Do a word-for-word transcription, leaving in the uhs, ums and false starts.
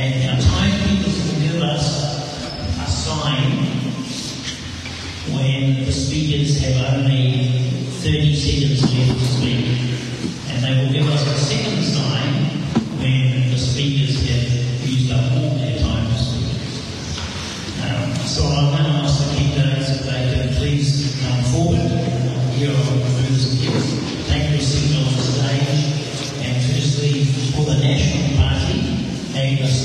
And our timekeepers will give us a sign when the speakers have only thirty seconds left to speak. And they will give us a second sign when the speakers have used up all their time to speak. Um, so I'll now ask the key dates if they can please come forward. Here on the first gift, take your seat on the stage, and firstly for the National Party, Agnes